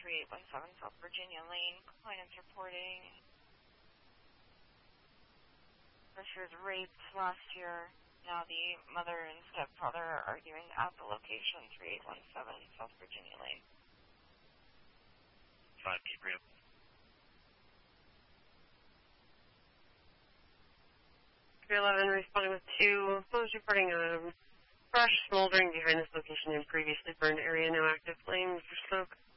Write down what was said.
3817 South Virginia Lane. Complainants reporting Fisher's raped last year. Now the mother and stepfather are arguing at the location, 3817 South Virginia Lane. 5 Gabriel. Gabriel 11 responding with 2. Police reporting brush smoldering behind this location in previously burned area. No active flames or smoke.